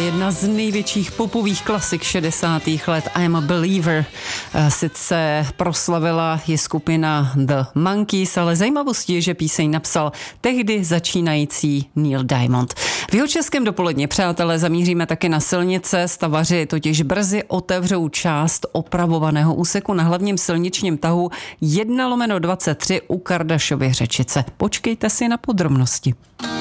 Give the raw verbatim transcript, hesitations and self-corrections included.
jedna z největších popových klasik šedesátých let, I'm a Believer. Sice proslavila je skupina The Monkees, ale zajímavostí je, že píseň napsal tehdy začínající Neil Diamond. V jeho českém dopoledně, přátelé, zamíříme taky na silnice. Stavaři totiž brzy otevřou část opravovaného úseku na hlavním silničním tahu jedna lomeno dvacet tři u Kardašovy Řečice. Počkejte si na podrobnosti.